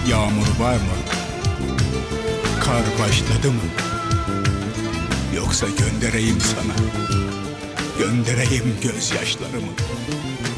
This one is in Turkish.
Yağmur var mı? Kar başladı mı? Yoksa göndereyim sana, göndereyim gözyaşlarımı.